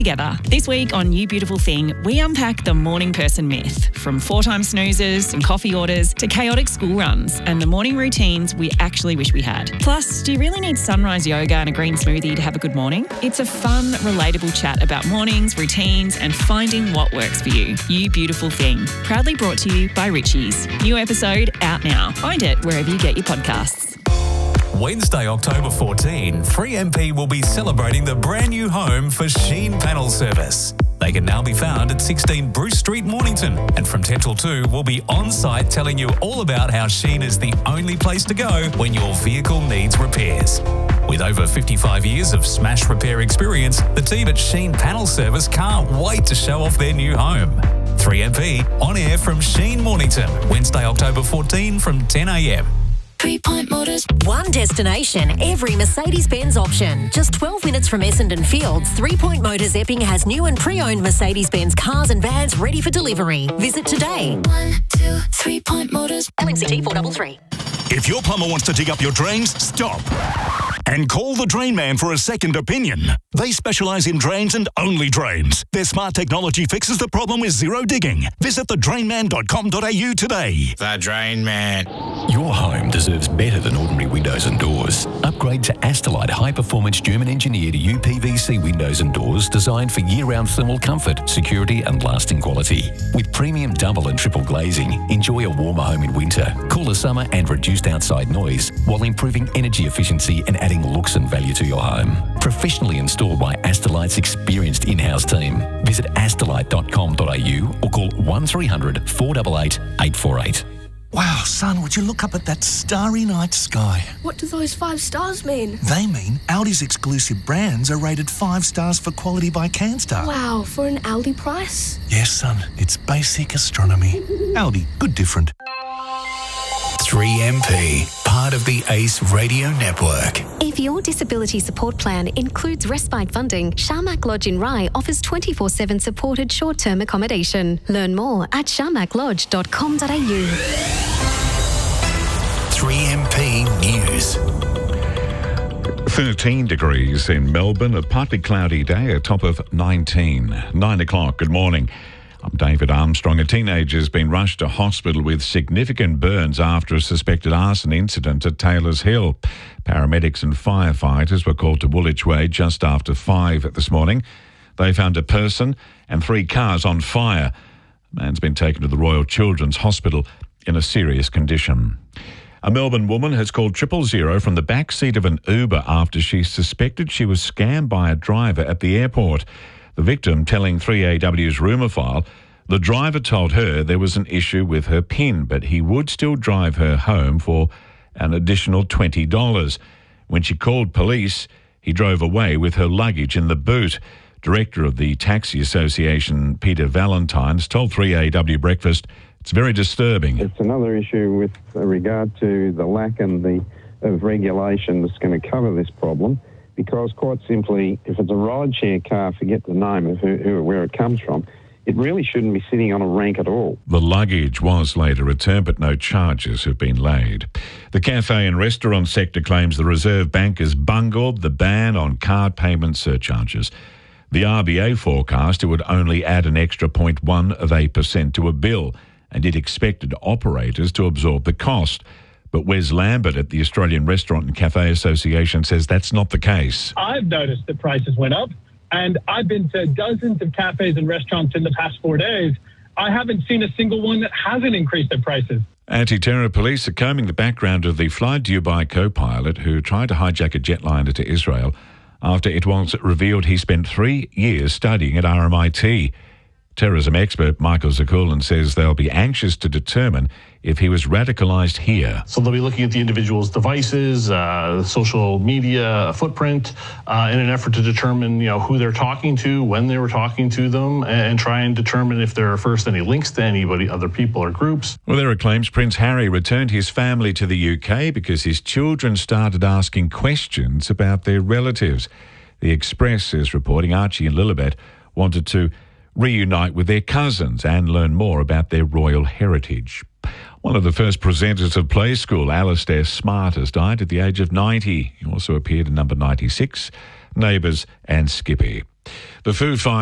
Together. This week on You Beautiful Thing, we unpack the morning person myth, from 4-time snoozers and coffee orders to chaotic school runs and the morning routines we actually wish we had. Plus, do you really need sunrise yoga and a green smoothie to have a good morning? It's a fun, relatable chat about mornings, routines and finding what works for you. You Beautiful Thing, proudly brought to you by Richie's. New episode out now. Find it wherever you get your podcasts. Wednesday, October 14, 3MP will be celebrating the brand new home for Sheen Panel Service. They can now be found at 16 Bruce Street, Mornington. And from 10 till 2, we'll be on site telling you all about how Sheen is the only place to go when your vehicle needs repairs. With over 55 years of smash repair experience, the team at Sheen Panel Service can't wait to show off their new home. 3MP on air from Sheen Mornington, Wednesday, October 14 from 10 a.m. 3 Point Motors. One destination, every Mercedes-Benz option. Just 12 minutes from Essendon Fields, 3 Point Motors Epping has new and pre-owned Mercedes-Benz cars and vans ready for delivery. Visit today. 1, 2, 3 Point Motors. LMCT 433. If your plumber wants to dig up your drains, stop. And call the Drain Man for a second opinion. They specialise in drains and only drains. Their smart technology fixes the problem with zero digging. Visit thedrainman.com.au today. The Drain Man. Your home deserves better than ordinary windows and doors. Upgrade to Astelite high-performance German-engineered UPVC windows and doors designed for year-round thermal comfort, security and lasting quality. With premium double and triple glazing, enjoy a warmer home in winter, cooler summer and reduced outside noise while improving energy efficiency and adding looks and value to your home. Professionally installed by Astelite's experienced in-house team. Visit astelite.com.au or call 1300 488 848. Wow, son, would you look up at that starry night sky? What do those 5 stars mean? They mean Audi's exclusive brands are rated 5 stars for quality by CanStar. Wow, for an Audi price? Yes, son, it's basic astronomy. Audi, good different. 3MP, part of the ACE Radio Network. If your disability support plan includes respite funding, Sharmak Lodge in Rye offers 24/7 supported short-term accommodation. Learn more at sharmaklodge.com.au. 3MP News. 13 degrees in Melbourne, a partly cloudy day, a top of 19. 9 o'clock, good morning. I'm David Armstrong. A teenager has been rushed to hospital with significant burns after a suspected arson incident at Taylors Hill. Paramedics and firefighters were called to Woolwich Way just after 5 this morning. They found a person and 3 cars on fire. The man's been taken to the Royal Children's Hospital in a serious condition. A Melbourne woman has called 000 from the back seat of an Uber after she suspected she was scammed by a driver at the airport. The victim telling 3AW's rumour file, the driver told her there was an issue with her PIN, but he would still drive her home for an additional $20. When she called police, he drove away with her luggage in the boot. Director of the Taxi Association, Peter Valentines, told 3AW Breakfast, it's very disturbing. It's another issue with regard to the lack of regulation that's going to cover this problem. Because quite simply, if it's a rideshare car, forget the name of where it comes from, it really shouldn't be sitting on a rank at all. The luggage was later returned, but no charges have been laid. The cafe and restaurant sector claims the Reserve Bank has bungled the ban on card payment surcharges. The RBA forecast it would only add an extra 0.1% to a bill, and it expected operators to absorb the cost. But Wes Lambert at the Australian Restaurant and Cafe Association says that's not the case. I've noticed that prices went up, and I've been to dozens of cafes and restaurants in the past 4 days. I haven't seen a single one that hasn't increased their prices. Anti-terror police are combing the background of the Fly Dubai co-pilot who tried to hijack a jetliner to Israel after it was revealed he spent 3 years studying at RMIT. Terrorism expert Michael Zakulan says they'll be anxious to determine if he was radicalised here. So they'll be looking at the individual's devices, social media footprint, in an effort to determine, who they're talking to, when they were talking to them, and try and determine if there are first any links to anybody, other people or groups. Well, there are claims Prince Harry returned his family to the UK because his children started asking questions about their relatives. The Express is reporting Archie and Lilibet wanted to reunite with their cousins and learn more about their royal heritage. One of the first presenters of Play School, Alistair Smart, has died at the age of 90. He also appeared in number 96, Neighbours and Skippy. The Foo Fighters